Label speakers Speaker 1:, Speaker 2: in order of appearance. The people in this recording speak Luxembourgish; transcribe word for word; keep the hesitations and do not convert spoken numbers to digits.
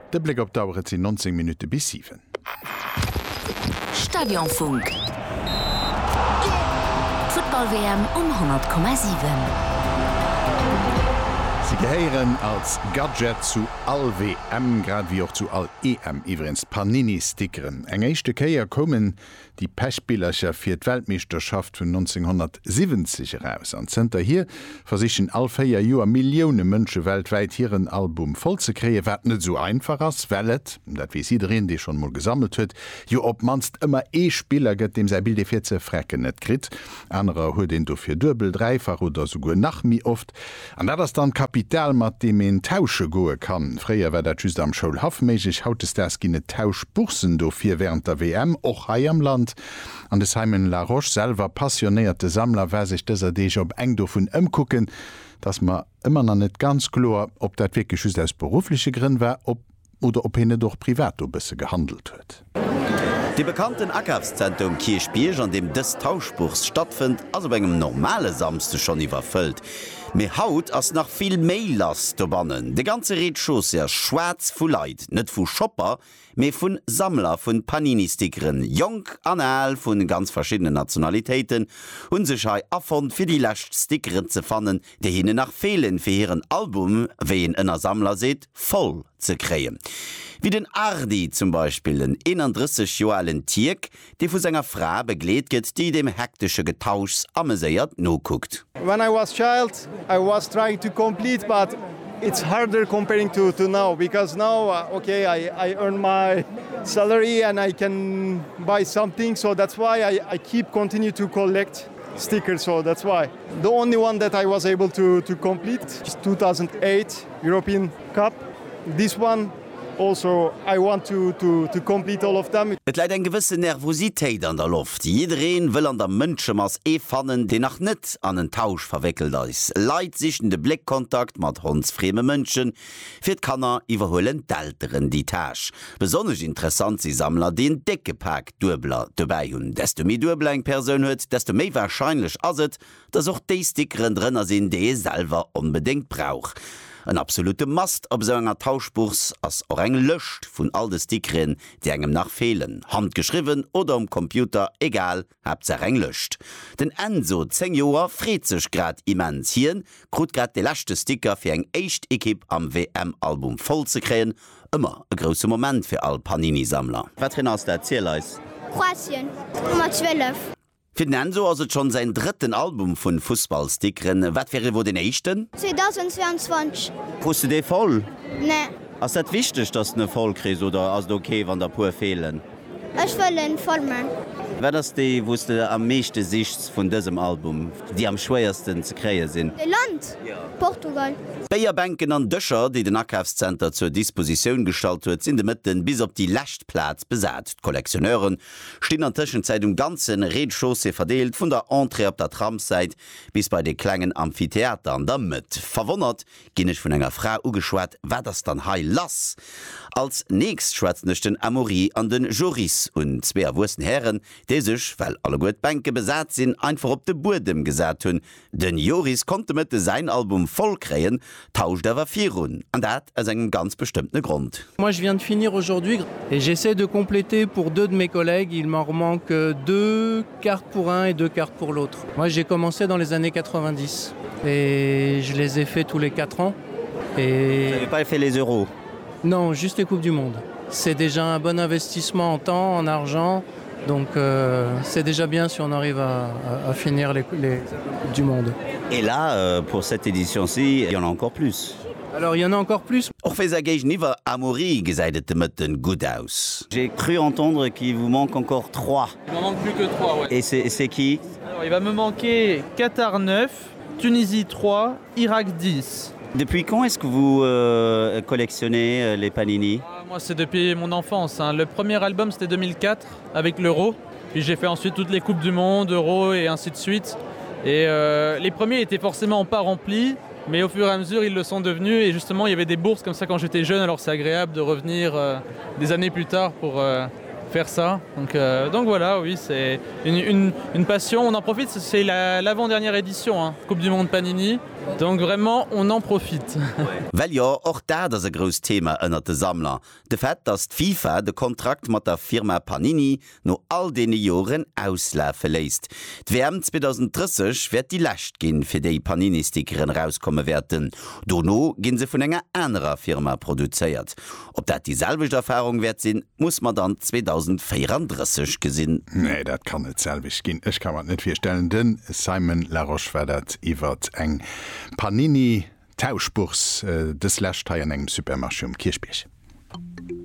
Speaker 1: De Blick op dauert sie neunzehn Minuten bis sieben.
Speaker 2: Stadionfunk. Football-W M um hundert Komma sieben.
Speaker 1: Sie gehören als Gadget zu all W M, grad wie auch zu all E M, übrigens Panini-Stickeren. Eng echte Keier kommen die Pechbillercher für die Weltmeisterschaft von neunzehnhundertsiebzig raus. An Center hier versichern all vier Jahre Millionen Menschen weltweit hier ein Album voll zu kriegen, was nicht so einfach ist, weil es, das wie sie drin, die schon mal gesammelt hat, ja ob manst immer eh Spieler gibt, dem sein Bild für zu frecken nicht kriegt. Andere hat den dafür doppelt, dreifach oder sogar nach mir oft. Und das ist dann Kapital, mit dem man tauschen gehen kann. Früher war das just am Schulhof möglich, heute ist das keine Tauschbuchsen dafür während der W M, auch hier am Land. An des Heimen La Roche selber passionierte Sammler wer sich das Dich op eng davon umgucken, dass man immer noch nicht ganz klar, ob das wirklich just aus berufliche Gründe war ob, oder ob hin doch privat ein bisschen gehandelt wird.
Speaker 3: Die bekannten Ackerbszentrum Kirchbierg, an dem des Tauschbuchs stattfindet, also bei einem normalen Samstag schon überfüllt. Mir haut ass nach viel Maillast zu bannen. De ganze Redschoss ja schwarz vu Leiit, net vu Shopper, me vun Sammler vun Panini-Stickeren, Jong anal vun ganz verschiedene Nationalitäten, hun sech hai affon fir die lächt Stickeren ze fannen, de hinne nach fehlen fir hireieren Album, wie en ënner Sammler seet, voll ze kreien. Wie den Ardi zum Beispiel, den einunddreißig Joalen Tierk, die vu senger Frau begleet gët, die dem hektische Getauschs amüsiert no guckt.
Speaker 4: When I was child, I was trying to complete, but it's harder comparing to, to now, because now, uh, okay, I, I earn my salary and I can buy something, so that's why I, I keep continue to collect stickers, so that's why. The only one that I was able to, to complete is two thousand eight European Cup. This one, also, I want to, to, to complete all of them.
Speaker 3: Et leidt en gewisse Nervositéit an der Luft. Jiedereen will an der Mënschemass e fannen, de nach net an den Tausch verwickelt is. Leiit sich in de Blickkontakt mat hundsfreme Mënschen, fir Kanner iwwerhoelen d'älteren die Tasch. Besonnech interessant sie Sammler den Deckepack Dubler dabei hun. Desto mi Dubler eng Persoun huet, desto méi wahrscheinlich aset, dass auch déi Stickeren drinnner sinn, de selber unbedingt brauch. Ein absolute Mast op so enger Tauschbuchs ass or eng löscht vun all de Stickeren, die engem nach fehlen, handgeschriven oder am Computer, egal, habt ze eng löscht. Den Enzo zehn Joer friet sech grad immens hien, krut grad de lachte Sticker fir eng echt Ekipp am W M-Album voll ze kreen, immer e grosse Moment fir all Panini-Sammler. Wat drin aus der Erzähleis?
Speaker 5: Kroatien, Nummer zwölf.
Speaker 3: Für den Enzo also schon sein dritten Album von Fußballstickeren. Was wäre wo den echten?
Speaker 5: zweitausendzweiundzwanzig.
Speaker 3: Hast du den voll?
Speaker 5: Nee.
Speaker 3: Ist das wichtig, dass du einen voll kriegst oder ist das okay, wenn da pur fehlen?
Speaker 5: Ich will einen voll machen.
Speaker 3: Wer das die, wo du am meisten siehst von diesem Album, die am schwersten zu kriegen sind?
Speaker 5: Das Land? Ja. Portugal.
Speaker 3: Beierbänken an Dëcher, die den Ackerbszenter zur Disposition gestaltet wird, sind mitten bis auf die Lächtplatz besat. Kollektioneuren stehen an Zwischenzeit um ganzen Redchaussee verdeelt, von der Entree auf der Tramseite bis bei den kleinen Amphitheatern. Damit verwundert, ging ich von einer Frau ugeschwat, wer das dann hei lass. Als nächst schwätzen ich den Amaury an den Joris und zwei erwursten Herren, die sich, weil alle gut Bänke besat sind, einfach auf den Boden gesagt haben. Den Joris konnte mit sein Album voll kriegen, tauscht aber vier Runden. Und das aus einem ganz bestimmten Grund.
Speaker 6: Moi, je viens de finir aujourd'hui et j'essaie de compléter pour deux de mes collègues. Il m'en manque deux cartes pour un et deux cartes pour l'autre. Moi, j'ai commencé dans les années quatre-vingt-dix et je les ai fait tous les quatre ans. Et...
Speaker 3: Vous n'avez pas fait les euros?
Speaker 6: Non, juste les Coupes du Monde. C'est déjà un bon investissement en temps, en argent. Donc euh, c'est déjà bien si on arrive à, à, à finir les, les Coupes du Monde.
Speaker 3: Et là, euh, pour cette édition-ci, il y en a encore plus.
Speaker 6: Alors il y en a encore plus.
Speaker 3: Auch für Sagage niver Amaury geseidet mit den gut aus. J'ai cru entendre qu'il vous manque encore trois.
Speaker 7: Il m'en manque plus que trois, ouais.
Speaker 3: Et c'est, c'est qui?
Speaker 7: Alors, il va me manquer Qatar neuf, Tunisie trois, Irak dix.
Speaker 3: Depuis quand est-ce que vous euh, collectionnez euh, les Panini?
Speaker 7: ah, Moi, c'est depuis mon enfance. Hein. Le premier album, c'était deux mille quatre, avec l'Euro. Puis j'ai fait ensuite toutes les Coupes du Monde, Euro et ainsi de suite. Et euh, les premiers étaient forcément pas remplis, mais au fur et à mesure, ils le sont devenus. Et justement, il y avait des bourses comme ça quand j'étais jeune, alors c'est agréable de revenir euh, des années plus tard pour... Euh, faire ça. Donc, euh, donc voilà, oui, c'est une, une, une passion. On en profite, c'est la, l'avant-dernière édition, hein, Coupe du Monde Panini. Donc vraiment on en profite.
Speaker 3: Well ja och da das e gros Thema ënner de Sammler. De Fett, dass FIFA de Kontrakt mat der Firma Panini no all de Joren ausläfe leist. D'W M zwanzig dreißig werd die Lächt ginn fir déi Panini-Stickeren rauskomme werden. Dono ginn se vun enger enrer Firma produzéiert. Ob dat dieselbecht Erfahrung wert sinn, muss man dann zwanzig vierunddreißig gesinn.
Speaker 1: Nee, dat kann net selvig ginn. Ech kann man net firstellen, den Simon Laroche werdert iwwer eng Panini Tauschbuchs äh, des Lächteier engem Supermarché um Kirchbech.